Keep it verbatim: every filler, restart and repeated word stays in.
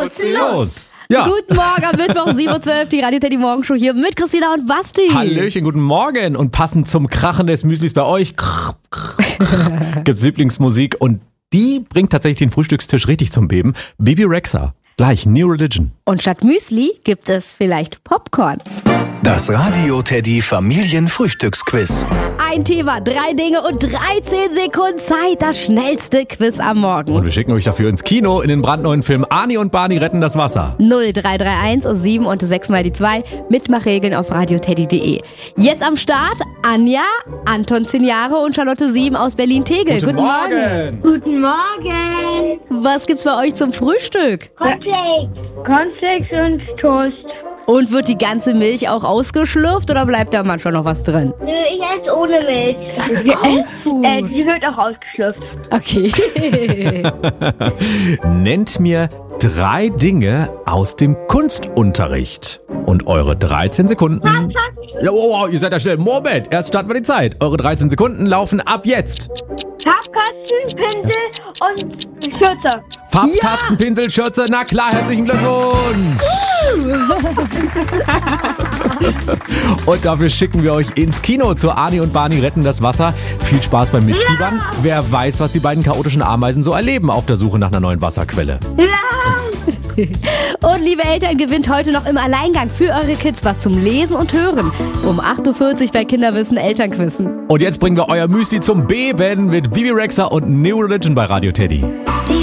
putzt sie los! Ja. Guten Morgen am Mittwoch, sieben Uhr zwölf, die Radio Teddy Morgenshow hier mit Christina und Basti. Hallöchen, guten Morgen. Und passend zum Krachen des Müslis bei euch gibt's Lieblingsmusik und die bringt tatsächlich den Frühstückstisch richtig zum Beben. Bebe Rexha, gleich New Religion. Und statt Müsli gibt es vielleicht Popcorn. Das Radio Teddy Familienfrühstücksquiz. Ein Thema, drei Dinge und dreizehn Sekunden Zeit. Das schnellste Quiz am Morgen. Und wir schicken euch dafür ins Kino in den brandneuen Film Arnie und Barney retten das Wasser. null drei drei eins sieben und sechs mal die zwei. Mitmachregeln auf radioteddy punkt de. Jetzt am Start Anja, Anton zehn Jahre und Charlotte sieben aus Berlin-Tegel. Guten, Guten Morgen. Morgen. Guten Morgen. Was gibt's bei euch zum Frühstück? Cornflakes. Cornflakes und Toast. Und wird die ganze Milch auch ausgeschlürft oder bleibt da manchmal noch was drin? Nö, ich esse ohne Milch. Auch gut. Äh, die wird auch ausgeschlürft. Okay. Nennt mir drei Dinge aus dem Kunstunterricht. Und eure dreizehn Sekunden... Ja, oh, oh, ihr seid ja schnell. Moment, erst starten wir die Zeit. Eure dreizehn Sekunden laufen ab jetzt. Farbkasten, Pinsel und Schürze. Farbkasten, ja. Pinsel, Schürze, na klar, herzlichen Glückwunsch. Und dafür schicken wir euch ins Kino zu Arnie und Barney retten das Wasser. Viel Spaß beim Mitfiebern. Ja. Wer weiß, was die beiden chaotischen Ameisen so erleben auf der Suche nach einer neuen Wasserquelle. Ja. Und liebe Eltern, gewinnt heute noch im Alleingang für eure Kids was zum Lesen und Hören. Um acht Uhr vierzig bei Kinderwissen Elternquissen. Und jetzt bringen wir euer Müsli zum Beben mit Bebe Rexha und New Religion bei Radio Teddy.